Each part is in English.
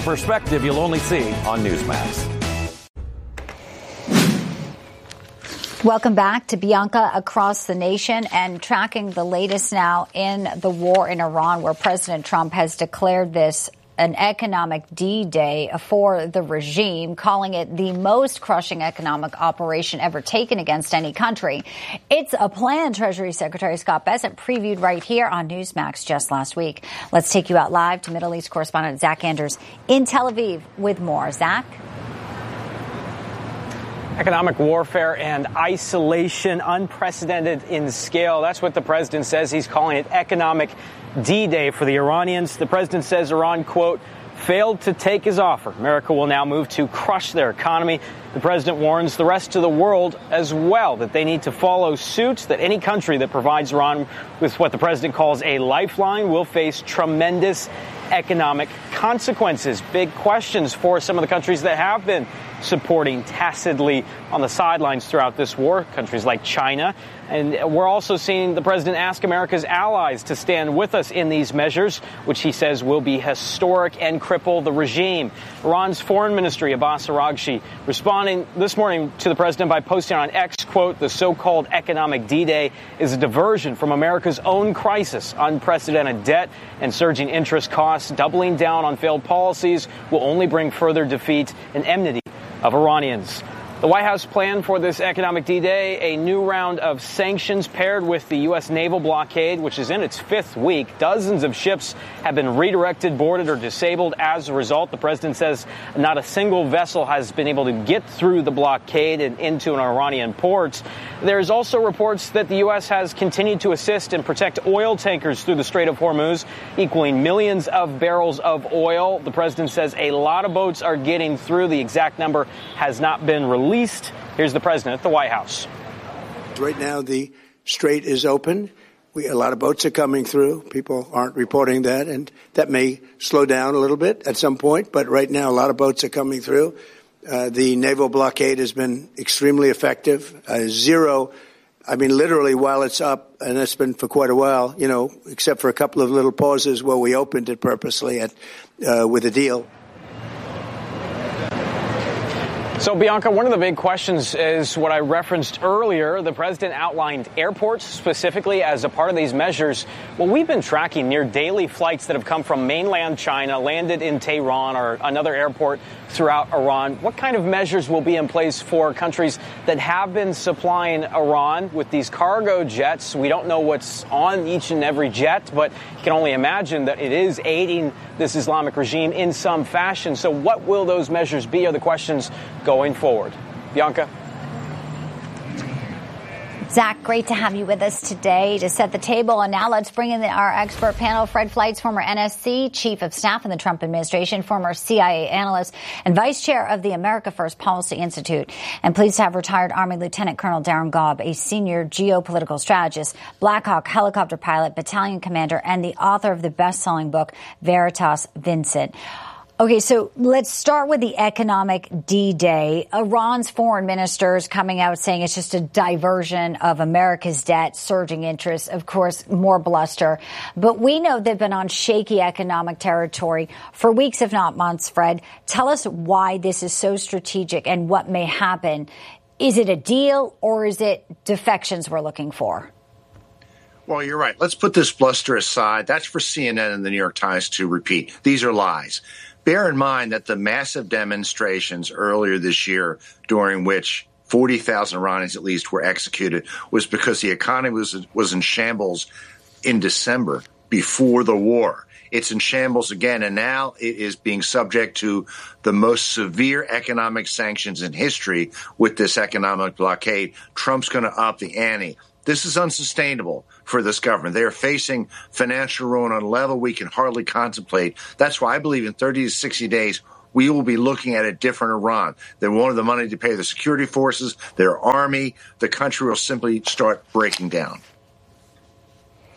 perspective you'll only see on Newsmax. Welcome back to Bianca Across the Nation and tracking the latest now in the war in Iran, where President Trump has declared this an economic D-Day for the regime, calling it the most crushing economic operation ever taken against any country. It's a plan, Treasury Secretary Scott Bessent previewed right here on Newsmax just last week. Let's take you out live to Middle East correspondent Zach Anders in Tel Aviv with more. Zach? Economic warfare and isolation, unprecedented in scale. That's what the president says. He's calling it economic D-Day for the Iranians. The president says Iran, quote, failed to take his offer. America will now move to crush their economy. The president warns the rest of the world as well that they need to follow suit, that any country that provides Iran with what the president calls a lifeline will face tremendous economic consequences. Big questions for some of the countries that have been supporting tacitly on the sidelines throughout this war, countries like China. And we're also seeing the president ask America's allies to stand with us in these measures, which he says will be historic and cripple the regime. Iran's foreign ministry, Abbas Araghchi, responding this morning to the president by posting on X, quote, the so-called economic D-Day is a diversion from America's own crisis. Unprecedented debt and surging interest costs, doubling down on failed policies will only bring further defeat and enmity of Iranians. The White House planned for this economic D-Day a new round of sanctions paired with the U.S. naval blockade, which is in its fifth week. Dozens of ships have been redirected, boarded, or disabled as a result. The president says not a single vessel has been able to get through the blockade and into an Iranian port. There's also reports that the U.S. has continued to assist and protect oil tankers through the Strait of Hormuz, equaling millions of barrels of oil. The president says a lot of boats are getting through. The exact number has not been released. Here's the president at the White House. Right now, the strait is open. A lot of boats are coming through. People aren't reporting that, and that may slow down a little bit at some point. But right now, a lot of boats are coming through. The naval blockade has been extremely effective. Literally while it's up, and that's been for quite a while, except for a couple of little pauses where we opened it purposely with a deal. So, Bianca, one of the big questions is what I referenced earlier. The president outlined airports specifically as a part of these measures. Well, we've been tracking near daily flights that have come from mainland China, landed in Tehran or another airport throughout Iran. What kind of measures will be in place for countries that have been supplying Iran with these cargo jets? We don't know what's on each and every jet, but you can only imagine that it is aiding this Islamic regime in some fashion. So what will those measures be are the questions going forward. Bianca? Zach, great to have you with us today to set the table. And now let's bring in our expert panel. Fred Fleitz, former NSC Chief of Staff in the Trump administration, former CIA analyst, and Vice Chair of the America First Policy Institute. And pleased to have retired Army Lieutenant Colonel Darren Gaub, a senior geopolitical strategist, Black Hawk helicopter pilot, battalion commander, and the author of the best-selling book, Veritas Vincent. Okay, so let's start with the economic D-Day. Iran's foreign minister is coming out saying it's just a diversion of America's debt, surging interest, of course, more bluster. But we know they've been on shaky economic territory for weeks, if not months, Fred. Tell us why this is so strategic and what may happen. Is it a deal or is it defections we're looking for? Well, you're right. Let's put this bluster aside. That's for CNN and the New York Times to repeat. These are lies. Bear in mind that the massive demonstrations earlier this year, during which 40,000 Iranians at least were executed, was because the economy was in shambles in December before the war. It's in shambles again, and now it is being subject to the most severe economic sanctions in history with this economic blockade. Trump's going to up the ante. This is unsustainable for this government. They are facing financial ruin on a level we can hardly contemplate. That's why I believe in 30 to 60 days, we will be looking at a different Iran. They won't have the money to pay the security forces, their army. The country will simply start breaking down.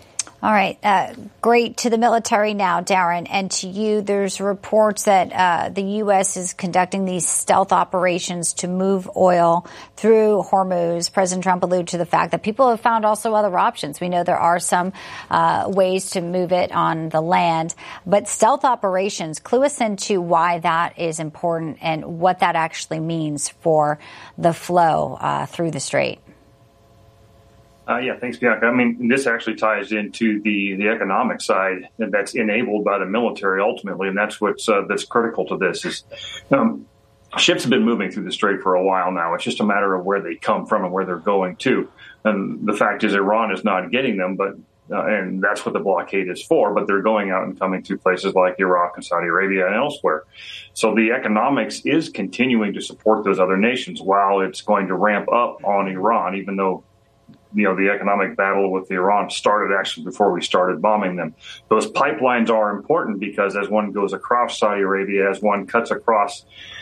All right. Great. To the military now, Darren, and to you, there's reports that the U.S. is conducting these stealth operations to move oil through Hormuz. President Trump alluded to the fact that people have found also other options. We know there are some ways to move it on the land, but stealth operations, clue us into why that is important and what that actually means for the flow through the strait. Yeah, thanks, Bianca. I mean, this actually ties into the economic side that's enabled by the military ultimately, and that's what's that's critical to this. Is ships have been moving through the strait for a while now. It's just a matter of where they come from and where they're going to. And the fact is, Iran is not getting them, but and that's what the blockade is for. But they're going out and coming to places like Iraq and Saudi Arabia and elsewhere. So the economics is continuing to support those other nations while it's going to ramp up on Iran, even though the economic battle with Iran started actually before we started bombing them. Those pipelines are important because as one goes across Saudi Arabia, as one cuts across,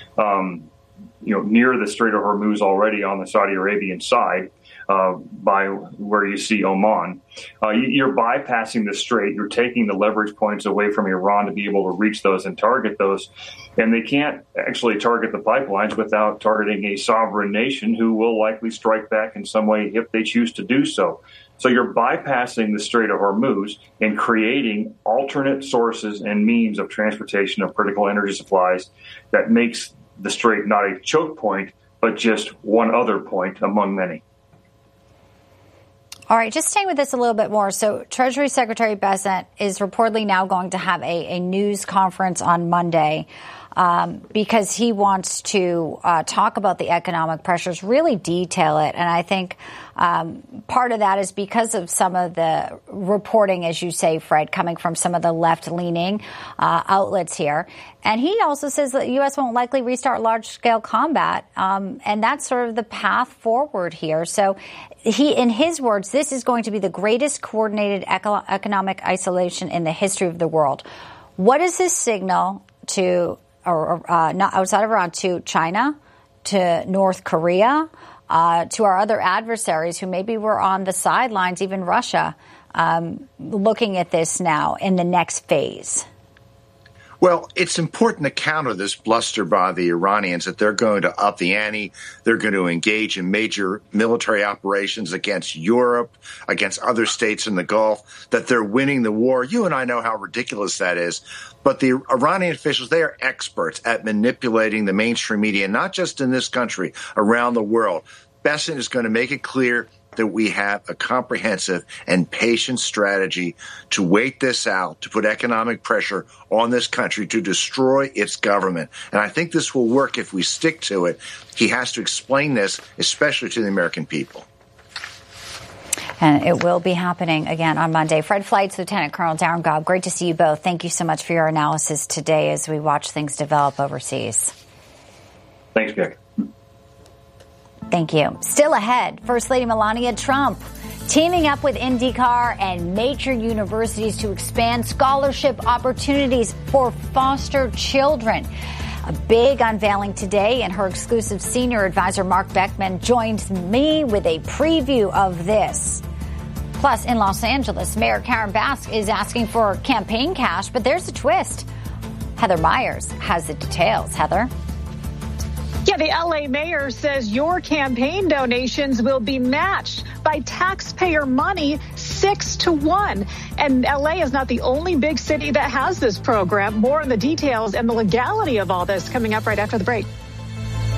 near the Strait of Hormuz already on the Saudi Arabian side, by where you see Oman, you're bypassing the strait. You're taking the leverage points away from Iran to be able to reach those and target those. And they can't actually target the pipelines without targeting a sovereign nation who will likely strike back in some way if they choose to do so. So you're bypassing the Strait of Hormuz and creating alternate sources and means of transportation of critical energy supplies that makes the strait not a choke point, but just one other point among many. All right, just staying with this a little bit more. So Treasury Secretary Bessent is reportedly now going to have a news conference on Monday because he wants to talk about the economic pressures, really detail it. And I think part of that is because of some of the reporting, as you say, Fred, coming from some of the left-leaning outlets here. And he also says that the U.S. won't likely restart large-scale combat, and that's sort of the path forward here. So in his words, this is going to be the greatest coordinated economic isolation in the history of the world. What does this signal to, not outside of Iran, to China, to North Korea, to our other adversaries who maybe were on the sidelines, even Russia, looking at this now in the next phase? Well, it's important to counter this bluster by the Iranians that they're going to up the ante. They're going to engage in major military operations against Europe, against other states in the Gulf, that they're winning the war. You and I know how ridiculous that is. But the Iranian officials, they are experts at manipulating the mainstream media, not just in this country, around the world. Bessent is going to make it clear that we have a comprehensive and patient strategy to wait this out, to put economic pressure on this country to destroy its government. And I think this will work if we stick to it. He has to explain this, especially to the American people. And it will be happening again on Monday. Fred Fleitz, Lieutenant Colonel Darren Gobb, great to see you both. Thank you so much for your analysis today as we watch things develop overseas. Thanks, Bianca. Thank you. Still ahead, First Lady Melania Trump teaming up with IndyCar and major universities to expand scholarship opportunities for foster children. A big unveiling today, and her exclusive senior advisor, Mark Beckman, joins me with a preview of this. Plus, in Los Angeles, Mayor Karen Bass is asking for campaign cash, but there's a twist. Heather Myers has the details. Heather? Yeah, the L.A. mayor says your campaign donations will be matched by taxpayer money 6-1. And L.A. is not the only big city that has this program. More on the details and the legality of all this coming up right after the break.